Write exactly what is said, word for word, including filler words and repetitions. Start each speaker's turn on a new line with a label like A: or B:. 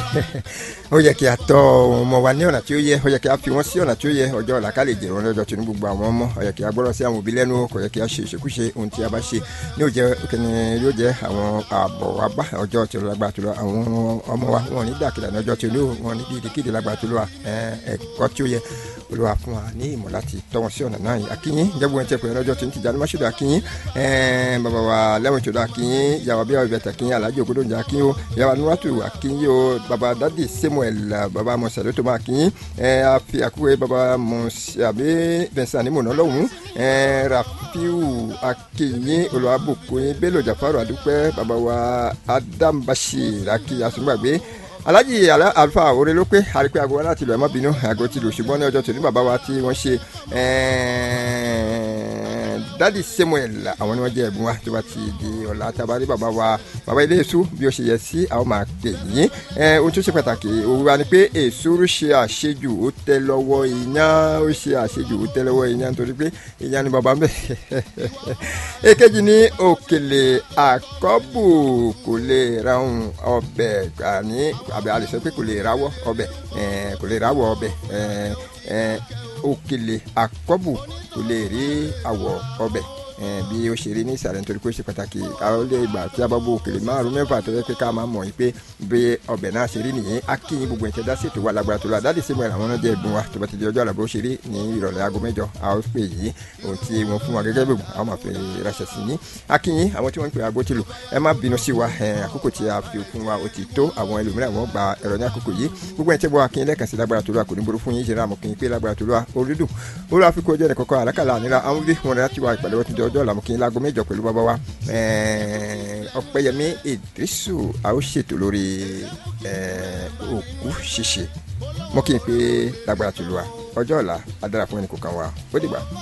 A: ó yẹ kí a tọ́ ọmọ wa ní ọ̀nà tí ó yẹ ó yẹ kí a fi wọ́n sí ọ̀nà tí ó yẹ ọjọ́ ọ̀la ká lè jèrò wọn lọ́jọ́ tí ní gbogbo àwọn ọmọ ó yẹ kí a gbọ́dọ̀ sí àwọn òbí lẹ́nu kò yẹ kí a ṣe ìṣekúṣe ohun tí a bá ṣe ní òjẹ́ kíni yóò jẹ́ àwọn ààbọ̀ wa bá ọjọ́ tí ó lágbára tó lọ àwọn ọmọ wa wọn ní dàkìlà ní ọjọ́ tí ó wọn ní dídíkìdí lágbára tó lọ ẹ̀kọ́ tí ó yẹ Olúwa fún wa ní ìmọ̀ láti tọ́ wọn sí ọ̀nà náà yìí akínyín jẹ́bú ẹ̀ ń tẹ́kọ̀ọ́ lọ́jọ́ tí ń tìjà ní Mashood akínyín bàbá wa lẹ́wọ̀n ìṣòro akínyín yàwá bí ọ̀bẹ tẹ̀kínyín Alhaji Ògúndòǹjà akínyín o yàwá Nuratu akínyín o bàbá Dádì Samuel bàbá mọ̀sálẹ́ tó máa akínyín àfi àkúrẹ́ bàbá mọ̀sàbí Vincent nímọ̀nà lọ́hùn Rafiu akínyín olùwàbùkún Bello Jafaru adúpẹ́ bàbá wa Adam Bashir akínyín asùnmọ̀gbé Alhaji Alfa oore ló pé àrípé aago wa láti lọ ẹ má bínú aago ti lò ṣùgbọ́n ní ọjọ́ tó ní bàbá wa tí wọ́n ṣe Dádì Samuel àwọn ni wọ́n jẹ́ ẹ̀bùn wa tó bá ti di ọ̀la tabari bàbá wa bàbá ilé èso bí ó ṣe yẹ sí àwọn máa pè yín ohun tó ṣe pàtàkì òwú wa ni pé èsúrú ṣe àṣejù ó tẹ́ lọ́wọ́ iyán ó ṣe àṣejù ó tẹ́ lọ́wọ́ iyán nítorí pé iyán ni bàbá ń bẹ̀. èkejì ní òkèlè àkọ́bù kò lè ra ohun ọbẹ̀ ní àbẹ̀ a lè sọ pé kò lè rawọ́ ọbẹ̀ kò lè rawọ́ ọbẹ̀ òkèlè àkọ́bù kò lè rí àwọ̀ ọbẹ̀ bí ó ṣe rí ní ìsàlẹ̀ nítorí pé ó ṣe pàtàkì àwọn ilé ìgbà tí a bá bó òkèlè márùn mẹ́fà tó yẹ pé ká máa mọ̀ yìí pé bí ọbẹ̀ náà ṣe rí nìyẹn á kí yín gbogbo ìṣẹ̀dá sí ètò wa lágbára tó lọ Dádì Samuel àwọn náà jẹ́ ẹ̀bùn wa tó bá ti di ọjọ́ àlàbò ṣe rí ní ìrọ̀lẹ́ aago mẹ́jọ a ó pè yìí ohun tí wọ́n fún wa gẹ́gẹ́ bẹ̀bù a ó máa fi ránṣẹ́ sí yín á kí yín àwọn tí wọ́n ń pè aago ti lò ẹ má bínú sí wa àkókò tí a fi fún wa ó ti tó àwọn ẹlòmíràn wọ́n gba ẹ̀rọ ní àkókò yìí gbogbo ẹ̀ tẹ́ bọ́ akínyín lẹ́ẹ̀kan sí lágbára tó lọ kò ní burú fún yín ṣe ra àmọ̀kínyín pé lágbára tó lọ orídùn olú àfikún ọjọ́ ẹ̀kọ́kọ́ àlákàlà àníra àwọn bí wọn rẹ̀ láti wá ìpàdé wọ́n ti di ọjọ́ àlàmọ̀kínyín láago mẹ́jọ pẹ̀lú bàbá wa Ọpẹ́yẹmí Ìdírísù a ó ṣètò lórí òkú ṣíṣe mọ́ kí n pé lágbára tó lọ ọjọ́ ọ̀la adára fún ẹnì kọ̀ọ̀kan wa ó dìgbà.